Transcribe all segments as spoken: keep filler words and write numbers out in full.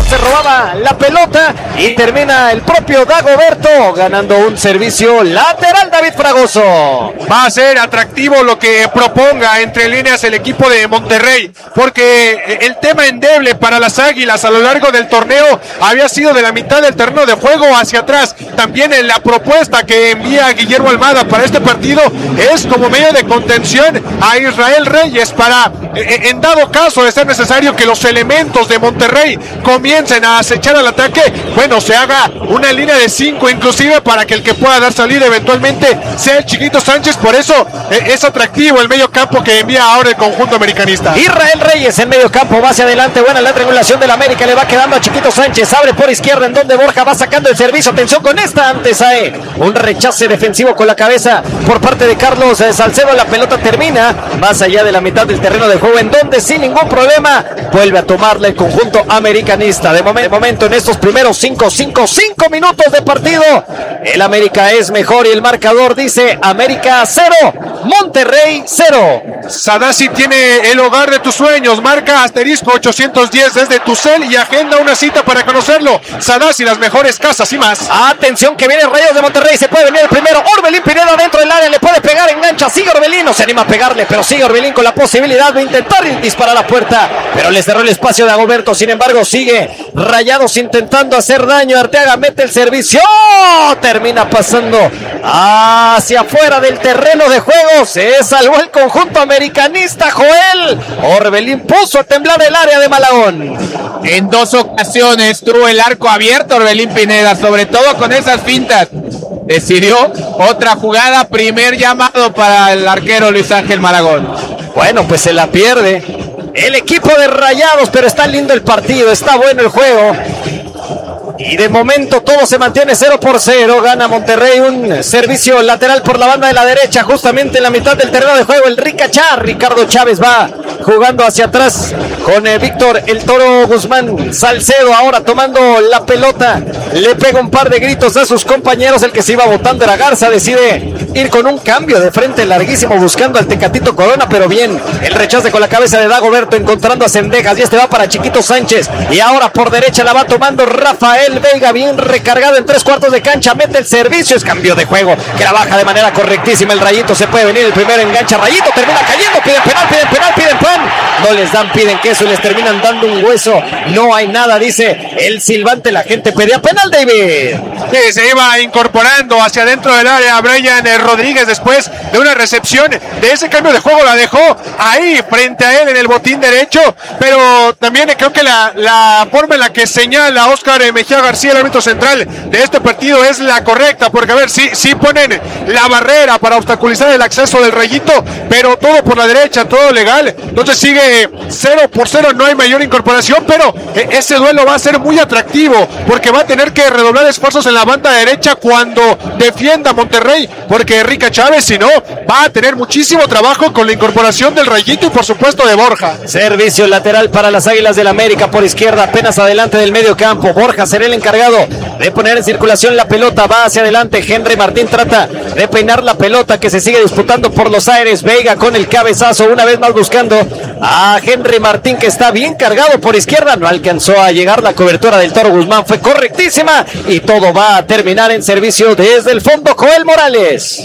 se robaba la pelota y termina el propio Dagoberto ganando un servicio lateral. David Fragoso. Va a ser atractivo lo que proponga entre líneas el equipo de Monterrey, porque el tema endeble para las Águilas a lo largo del torneo había sido de la mitad del terreno de juego hacia atrás. También en la propuesta que envía Guillermo Almada para este partido es como medio de contención a Israel Reyes para, en dado caso de ser necesario que los elementos de Monterrey comiencen a acechar al ataque, bueno, se haga una línea de cinco inclusive para que el que pueda dar salida eventualmente sea el Chiquito Sánchez. Por eso eh, es atractivo el medio campo que envía ahora el conjunto americanista. Israel Reyes en medio campo, va hacia adelante, buena la triangulación del América, le va quedando a Chiquito Sánchez, abre por izquierda en donde Borja va sacando el servicio. Atención con esta antes hay un rechace defensivo con la cabeza por parte de Carlos Salcedo. La pelota termina más allá de la mitad del terreno de juego, en donde sin ningún problema vuelve a tomarle el conjunto americanista. De, momen- de momento en estos primeros cinco, cinco, cinco minutos de partido, el América es mejor y el marcador dice América cero, Monterrey cero. Sadasi tiene el hogar de tus sueños, marca asterisco ochocientos diez desde tu cel y agenda una cita para conocerlo. Sadasi, las mejores casas y más. Atención que viene Rayos de Monterrey, se puede venir el primero. Orbelín Pineda dentro del área, le puede pegar, engancha, sigue Orbelín, no se anima a pegarle, pero sigue Orbelín con la posibilidad de intentar disparar a la puerta, pero le cerró el espacio de Dagoberto. Sin embargo sigue Rayados intentando hacer daño. Arteaga mete el servicio, termina pasando hacia afuera del terreno de juego, se salvó el conjunto americanista. Joel Orbelín puso a temblar el área de Malagón. En dos ocasiones tuvo el arco abierto Orbelín Pineda, sobre todo con esas fintas. Decidió otra jugada, primer llamado para el arquero Luis Ángel Malagón. Bueno, pues se la pierde el equipo de Rayados, pero está lindo el partido, está bueno el juego. Y de momento todo se mantiene cero por cero. Gana Monterrey un servicio lateral por la banda de la derecha, justamente en la mitad del terreno de juego. El Ricachá, Ricardo Chávez va jugando hacia atrás con eh, Víctor el Toro Guzmán. Salcedo ahora tomando la pelota, le pega un par de gritos a sus compañeros. El que se iba botando era Garza, decide ir con un cambio de frente larguísimo buscando al Tecatito Corona, pero bien el rechace con la cabeza de Dagoberto encontrando a Cendejas, y este va para Chiquito Sánchez, y ahora por derecha la va tomando Rafael Veiga, bien recargado en tres cuartos de cancha, mete el servicio, es cambio de juego que la baja de manera correctísima. El Rayito se puede venir, el primero engancha, Rayito termina cayendo, piden penal, piden penal, piden pan, no les dan, piden queso y les terminan dando un hueso. No hay nada, dice el silbante, la gente pedía penal. David, Sí, se iba incorporando hacia adentro del área Brian Rodríguez después de una recepción de ese cambio de juego, la dejó ahí frente a él en el botín derecho, pero también creo que la, la forma en la que señala Óscar Mejía García, el árbitro central de este partido, es la correcta, porque a ver, sí, sí ponen la barrera para obstaculizar el acceso del Rayito, pero todo por la derecha, todo legal. Entonces sigue cero por cero, no hay mayor incorporación, pero ese duelo va a ser muy atractivo, porque va a tener que redoblar esfuerzos en la banda derecha cuando defienda Monterrey, porque Rica Chávez, si no, va a tener muchísimo trabajo con la incorporación del Rayito y por supuesto de Borja. Servicio lateral para las Águilas del América por izquierda, apenas adelante del medio campo. Borja será el encargado de poner en circulación la pelota, va hacia adelante. Henry Martín trata de peinar la pelota que se sigue disputando por los aires. Veiga con el cabezazo, una vez más buscando a Henry Martín, que está bien cargado por izquierda, no alcanzó a llegar. La cobertura del Toro Guzmán fue correctísima y todo va a terminar en servicio desde el fondo. Joel Morales.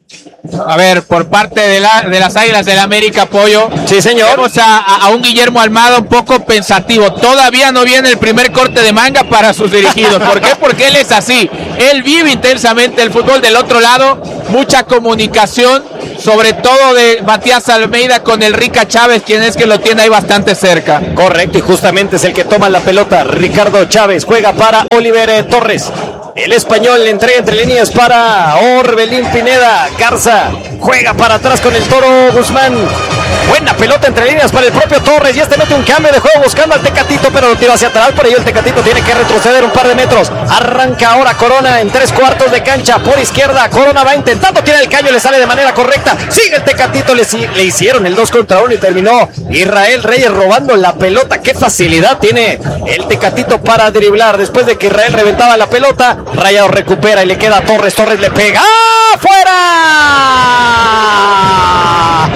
A ver, por parte de, la, de las Águilas del América, Pollo. Sí, señor. Vemos a, a, a un Guillermo Almada un poco pensativo. Todavía no viene el primer corte de manga para sus dirigidos. ¿Por qué? Porque él es así. Él vive intensamente el fútbol. Del otro lado, mucha comunicación, sobre todo de Matías Almeida con el Rica Chávez, quien es que lo tiene ahí bastante cerca. Correcto, y justamente es el que toma la pelota. Ricardo Chávez juega para Oliver Torres. El español le entrega entre líneas para Orbelín Pineda. Garza juega para atrás con el Toro Guzmán. Buena pelota entre líneas para el propio Torres, y este mete un cambio de juego buscando al Tecatito, pero lo tira hacia atrás. Por ello el Tecatito tiene que retroceder un par de metros. Arranca ahora Corona en tres cuartos de cancha por izquierda. Corona va intentando, tiene el caño, le sale de manera correcta. Sigue el Tecatito, le, le hicieron el dos contra uno y terminó Israel Reyes robando la pelota. Qué facilidad tiene el Tecatito para driblar. Después de que Israel reventaba la pelota, Rayado recupera y le queda a Torres. Torres le pega. ¡Ah! ¡Fuera! Piden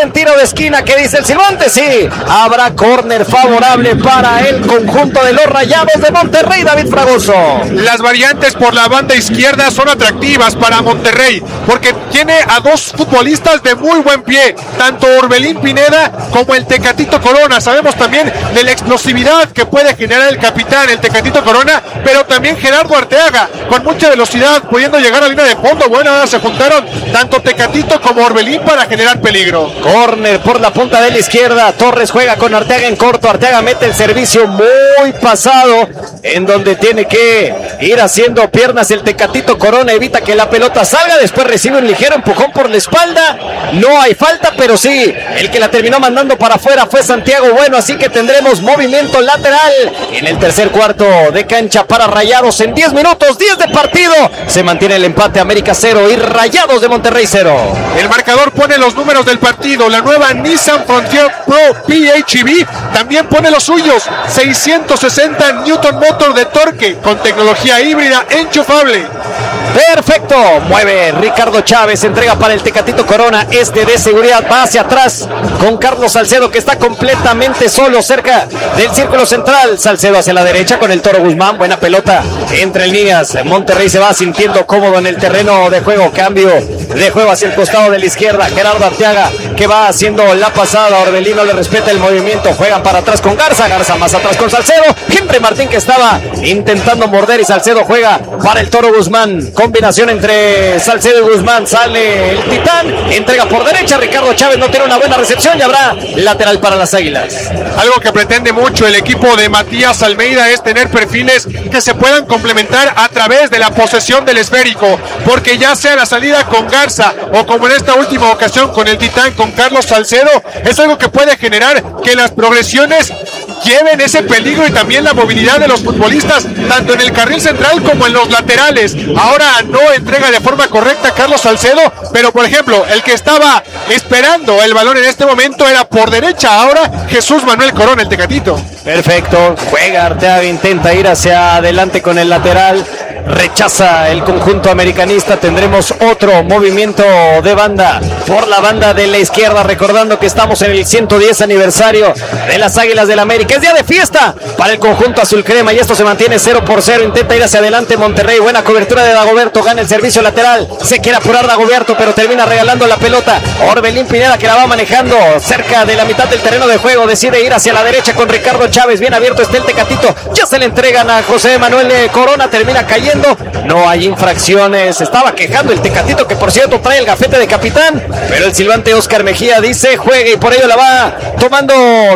en tiro de esquina. ¿Qué dice el silbante? Sí, habrá córner favorable para el conjunto de los Rayados de Monterrey, David Fragoso. Las variantes por la banda izquierda son atractivas para Monterrey, porque tiene a dos futbolistas de muy buen pie, tanto Orbelín Pineda como el Tecatito Corona. Sabemos también de la explosividad que puede generar el capitán, el Tecatito Corona, pero también Gerardo Arteaga, con mucha velocidad, pudiendo llegar a la línea de fondo. Bueno, ahora se juntaron tanto Tecatito como Orbelín para generar peligro. Córner por la punta de la izquierda. Torres juega con Arteaga en corto. Arteaga mete el servicio muy pasado, en donde tiene que ir haciendo piernas el Tecatito Corona, evita que la pelota salga, después recibe un ligero empujón por la espalda. No hay falta, pero sí, el que la terminó mandando para afuera fue Santiago Bueno, así que tendremos movimiento lateral en el tercer cuarto de cancha para Rayados. En diez minutos, diez de partido, se mantiene el empate, América cero y Rayados de Monterrey cero. El marcador pone los números del partido. La nueva Nissan Frontier Pro P H E V también pone los suyos, seiscientos sesenta Newton Motor de torque con tecnología híbrida enchufable. Perfecto, mueve Ricardo Chávez, entrega para el Tecatito Corona, este de seguridad va hacia atrás con Carlos Salcedo, que está completamente solo cerca del círculo central. Salcedo hacia la derecha con el Toro Guzmán, buena pelota entre líneas. Monterrey se va sintiendo cómodo en el terreno de juego, cambio de juego hacia el costado de la izquierda. Gerardo Arteaga, que va haciendo la pasada, Orbelín no le respeta el movimiento, juegan para atrás con Garza, Garza más atrás con Salcedo, Henry Martín, que estaba intentando morder, y Salcedo juega para el Toro Guzmán. Combinación entre Salcedo y Guzmán, sale el Titán, entrega por derecha, Ricardo Chávez no tiene una buena recepción y habrá lateral para las Águilas. Algo que pretende mucho el equipo de Matías Almeida es tener perfiles que se puedan complementar a través de la posesión del esférico, porque ya sea la salida con Garza o como en esta última ocasión con el Titán, con Carlos Salcedo, es algo que puede generar que las progresiones lleven ese peligro y también la movilidad de los futbolistas, tanto en el carril central como en los laterales. Ahora no entrega de forma correcta Carlos Salcedo, pero por ejemplo, el que estaba esperando el balón en este momento era por derecha, ahora Jesús Manuel Corona, el Tecatito. Perfecto, juega Arteaga, intenta ir hacia adelante con el lateral, rechaza el conjunto americanista. Tendremos otro movimiento de banda por la banda de la izquierda, recordando que estamos en el ciento diez aniversario de las Águilas del América. Es día de fiesta para el conjunto azul crema y esto se mantiene cero por cero. Intenta ir hacia adelante Monterrey, buena cobertura de Dagoberto, gana el servicio lateral, se quiere apurar Dagoberto, pero termina regalando la pelota. Orbelín Pineda, que la va manejando cerca de la mitad del terreno de juego, decide ir hacia la derecha con Ricardo Chávez, bien abierto está el Tecatito, ya se le entregan a José Manuel Corona, termina cayendo, no hay infracciones. Estaba quejando el Tecatito, que por cierto trae el gafete de capitán, pero el silbante Oscar Mejía dice juegue, y por ello la va tomando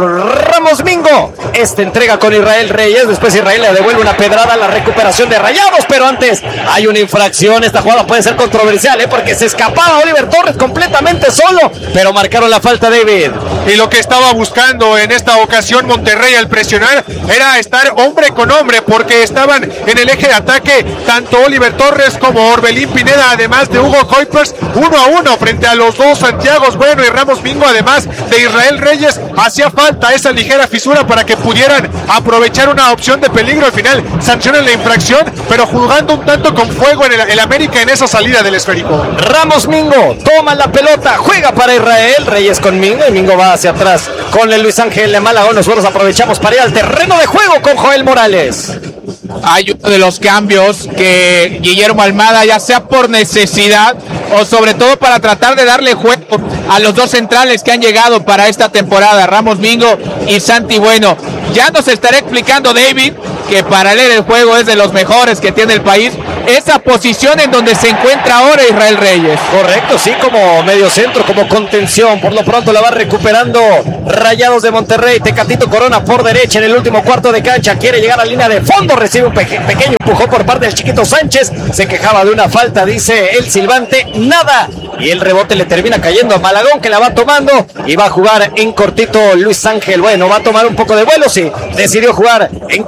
Ramos Mingo. Este entrega con Israel Reyes, después Israel le devuelve una pedrada a la recuperación de Rayados, pero antes hay una infracción. Esta jugada puede ser controversial, ¿eh? porque se escapaba Oliver Torres completamente solo, pero marcaron la falta, David. Y lo que estaba buscando en esta ocasión Monterrey al presionar era estar hombre con hombre, porque estaban en el eje de ataque tanto Oliver Torres como Orbelín Pineda, además de Hugo Kuipers, uno a uno frente a los dos Santiagos Bueno y Ramos Mingo, además de Israel Reyes. Hacía falta esa ligera fisura para que pudieran aprovechar una opción de peligro. Al final sancionan la infracción, pero jugando un tanto con fuego en el, el América en esa salida del esférico. Ramos Mingo toma la pelota, juega para Israel Reyes con Mingo, y Mingo va hacia atrás con el Luis Ángel de Malagón. Nosotros aprovechamos para ir al terreno de juego con Joel Morales. Hay uno de los cambios que Guillermo Almada, ya sea por necesidad o sobre todo para tratar de darle juego a los dos centrales que han llegado para esta temporada, Ramos Mingo y Santi Bueno. Ya nos estará explicando David que para leer el juego es de los mejores que tiene el país, esa posición en donde se encuentra ahora Israel Reyes. Correcto, sí, como medio centro, como contención. Por lo pronto la va recuperando Rayados de Monterrey. Tecatito Corona por derecha en el último cuarto de cancha, quiere llegar a línea de fondo, recibe un peque- pequeño empujón por parte del Chiquito Sánchez, se quejaba de una falta, dice el silbante, nada, y el rebote le termina cayendo a Malagón, que la va tomando y va a jugar en cortito Luis Ángel Bueno. Va a tomar un poco de vuelo, sí, decidió jugar en corto con Israel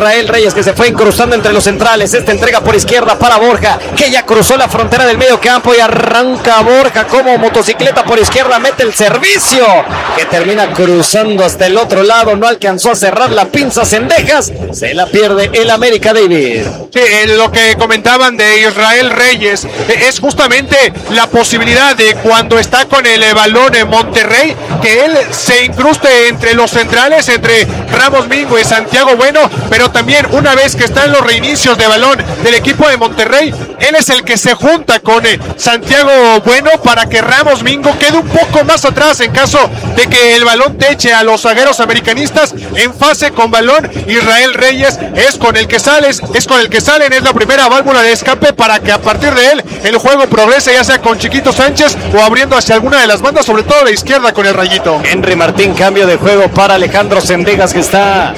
Israel Reyes, que se fue incrustando entre los centrales. Esta entrega por izquierda para Borja, que ya cruzó la frontera del medio campo y arranca Borja como motocicleta por izquierda, mete el servicio, que termina cruzando hasta el otro lado. No alcanzó a cerrar la pinza Cendejas, se la pierde el América, David. Sí, lo que comentaban de Israel Reyes es justamente la posibilidad de cuando está con el balón en Monterrey, que él se incruste entre los centrales, entre Ramos Mingo y Santiago Bueno, pero también una vez que está en los reinicios de balón del equipo de Monterrey, él es el que se junta con Santiago Bueno para que Ramos Mingo quede un poco más atrás en caso de que el balón teche a los zagueros americanistas en fase con balón. Israel Reyes es con el que sales, es con el que salen, es la primera válvula de escape para que a partir de él el juego progrese, ya sea con Chiquito Sánchez o abriendo hacia alguna de las bandas, sobre todo la izquierda con el Rayito. Henry Martín, cambio de juego para Alejandro Cendejas, que está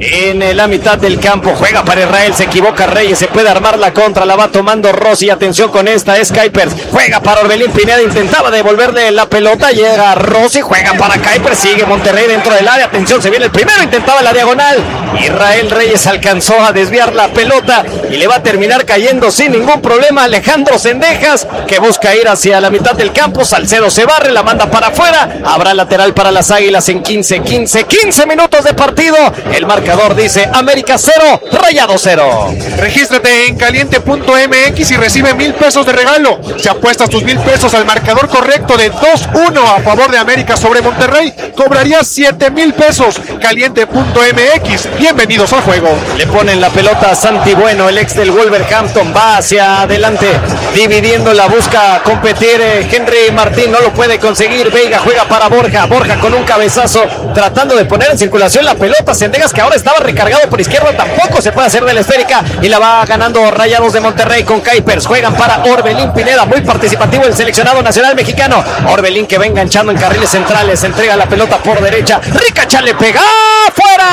en la mitad del campo. Juega para Israel, se equivoca Reyes, se puede armar la contra, la va tomando Rossi. Atención con esta, es Kuipers, juega para Orbelín Pineda, intentaba devolverle la pelota, llega Rossi, juega para Kuipers, sigue Monterrey dentro del área. Atención, se viene el primero, intentaba la diagonal. Israel Reyes alcanzó a desviar la pelota y le va a terminar cayendo sin ningún problema Alejandro Cendejas, que busca ir hacia la mitad del campo. Salcedo se barre, la manda para afuera. Habrá lateral para las Águilas en quince, quince, quince minutos de partido. El marcador dice América cero, Rayados cero. Regístrate en caliente punto m x y recibe mil pesos de regalo. Si apuestas tus mil pesos al marcador correcto de dos uno a favor de América sobre Monterrey, cobrarías siete mil pesos. caliente punto m x, bienvenidos al juego. Le ponen la pelota a Santi Bueno, el ex del Wolverhampton, va hacia adelante, dividiendo la busca competir. eh, Henry Martín no lo puede conseguir. Veiga juega para Borja, Borja con un cabezazo tratando de poner en circulación la pelota. Cendejas, que ahora estaba recargado por izquierda, tampoco se puede hacer de la esférica y la va ganando Rayados de Monterrey con Kuipers. Juegan para Orbelín Pineda, muy participativo el seleccionado nacional mexicano. Orbelín, que va enganchando en carriles centrales, entrega la pelota por derecha. Ricacha le pega fuera.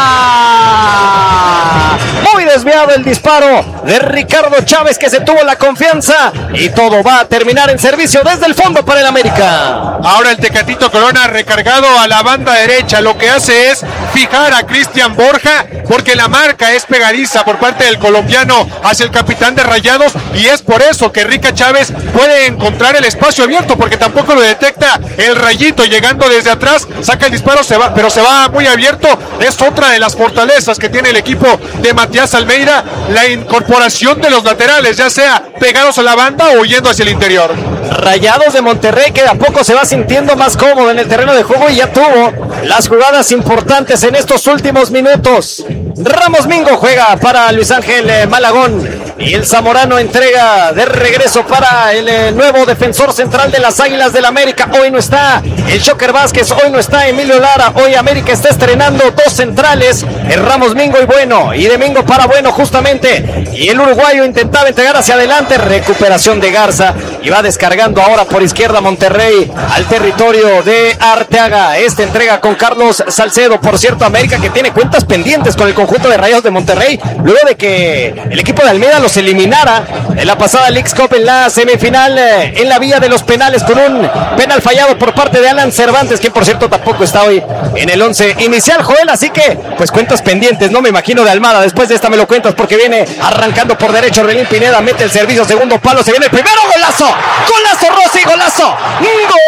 Muy desviado el disparo de Ricardo Chávez, que se tuvo la confianza, y todo va a terminar en servicio desde el fondo para el América. Ahora el Tecatito Corona recargado a la banda derecha, lo que hace es fijar a Cristian Borja, porque la marca es pegadiza por parte del colombiano hacia el capitán de Rayados, y es por eso que Rica Chávez puede encontrar el espacio abierto, porque tampoco lo detecta el Rayito llegando desde atrás, saca el disparo, se va, pero se va muy abierto. Es otra de las fortalezas que tiene el equipo de Matías Almeida, la incorporación de los laterales, ya sea pegados a la banda o yendo hacia el interior. Rayados de Monterrey, que de a poco se va sintiendo más cómodo en el terreno de juego y ya tuvo las jugadas importantes en estos últimos minutos. Ramos Mingo juega para Luis Ángel eh, Malagón, y el zamorano entrega de regreso para el eh, nuevo defensor central de las Águilas del América. Hoy no está el Joker Vázquez, hoy no está Emilio Lara, hoy América está estrenando dos centrales, el Ramos Mingo y Bueno, y de Mingo para Bueno justamente, y el uruguayo intentaba entregar hacia adelante, recuperación de Garza, y va descargando ahora por izquierda Monterrey al territorio de Arteaga. Esta entrega con Carlos Salcedo. Por cierto, América, que tiene cuentas pendientes con el conjunto de Rayados de Monterrey, luego de que el equipo de Almeida los eliminara en la pasada Leagues Cup en la semifinal, eh, en la vía de los penales, con un penal fallado por parte de Alan Cervantes, quien por cierto tampoco está hoy en el once inicial, Joel, así que pues cuentas pendientes, no me imagino de Almada. Después de esta me lo cuentas, porque viene arrancando por derecho Orbelín Pineda, mete el servicio, segundo palo, se viene el primero, golazo, golazo Rossi, golazo, ¡gol!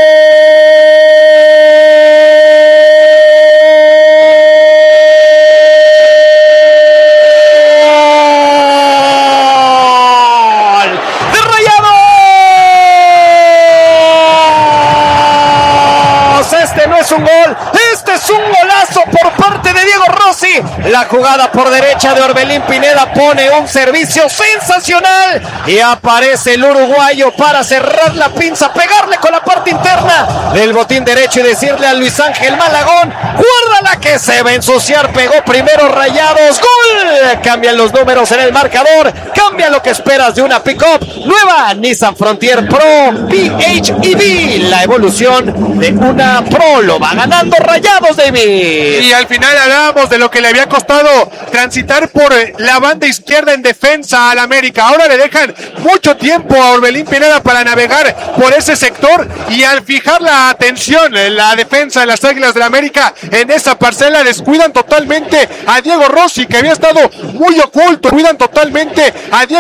Es un gol, este es un golazo por parte de Diego Rossi. La jugada por derecha de Orbelín Pineda pone un servicio sensacional y aparece el uruguayo para cerrar la pinza, pegarle con la parte interna del botín derecho y decirle a Luis Ángel Malagón: guárdala que se va a ensuciar. Pegó primero Rayados, gol. Cambian los números en el marcador, cambia lo que esperas de una pick-up nueva Nissan Frontier Pro P H E V, la evolución de una Pro. Lo va ganando Rayados, David. Y al final hablábamos de lo que le había ha costado transitar por la banda izquierda en defensa al América. Ahora le dejan mucho tiempo a Orbelín Pineda para navegar por ese sector, y al fijar la atención en la defensa de las Águilas del América en esa parcela, descuidan totalmente a Diego Rossi, que había estado muy oculto, cuidan totalmente a Diego